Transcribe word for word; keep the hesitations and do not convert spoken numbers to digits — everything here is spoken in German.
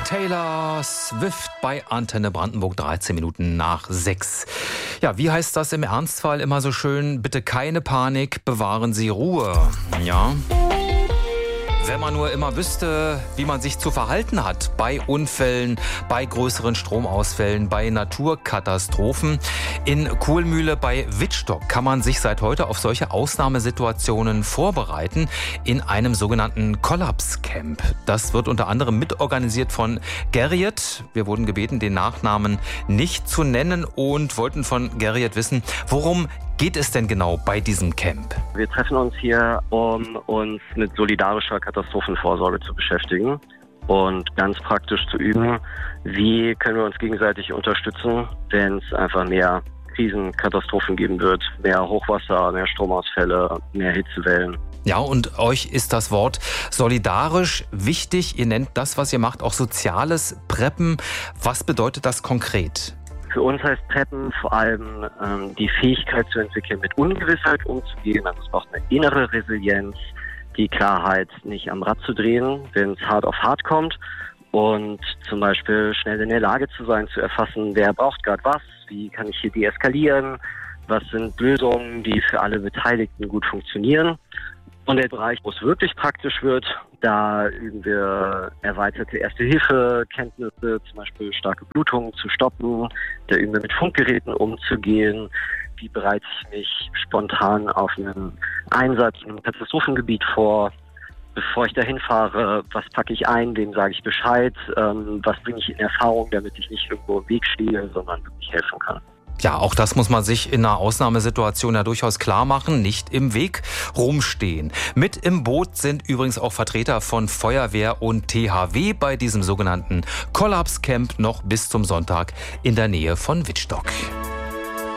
Taylor Swift bei Antenne Brandenburg, dreizehn Minuten nach sechs. Ja, wie heißt das im Ernstfall immer so schön? Bitte keine Panik, bewahren Sie Ruhe. Ja. Wenn man nur immer wüsste, wie man sich zu verhalten hat bei Unfällen, bei größeren Stromausfällen, bei Naturkatastrophen. In Kuhlmühle bei Wittstock kann man sich seit heute auf solche Ausnahmesituationen vorbereiten in einem sogenannten Kollapscamp. Das wird unter anderem mitorganisiert von Gerriet. Wir wurden gebeten, den Nachnamen nicht zu nennen und wollten von Gerriet wissen, worum geht es denn genau bei diesem Camp? Wir treffen uns hier, um uns mit solidarischer Katastrophenvorsorge zu beschäftigen und ganz praktisch zu üben, wie können wir uns gegenseitig unterstützen, wenn es einfach mehr Krisenkatastrophen geben wird, mehr Hochwasser, mehr Stromausfälle, mehr Hitzewellen. Ja, und euch ist das Wort solidarisch wichtig. Ihr nennt das, was ihr macht, auch soziales Preppen. Was bedeutet das konkret? Für uns heißt Preppen vor allem ähm, die Fähigkeit zu entwickeln, mit Ungewissheit umzugehen. Also es braucht eine innere Resilienz, die Klarheit, nicht am Rad zu drehen, wenn es hart auf hart kommt. Und zum Beispiel schnell in der Lage zu sein, zu erfassen, wer braucht gerade was, wie kann ich hier deeskalieren, was sind Lösungen, die für alle Beteiligten gut funktionieren. Und der Bereich, wo es wirklich praktisch wird, da üben wir erweiterte Erste-Hilfe-Kenntnisse, zum Beispiel starke Blutungen zu stoppen. Da üben wir mit Funkgeräten umzugehen. Wie bereite ich mich spontan auf einen Einsatz in einem Katastrophengebiet vor? Bevor ich dahin fahre, was packe ich ein, wem sage ich Bescheid? Ähm, was bringe ich in Erfahrung, damit ich nicht irgendwo im Weg stehe, sondern wirklich helfen kann? Ja, auch das muss man sich in einer Ausnahmesituation ja durchaus klar machen, nicht im Weg rumstehen. Mit im Boot sind übrigens auch Vertreter von Feuerwehr und T H W bei diesem sogenannten Kollapscamp noch bis zum Sonntag in der Nähe von Wittstock.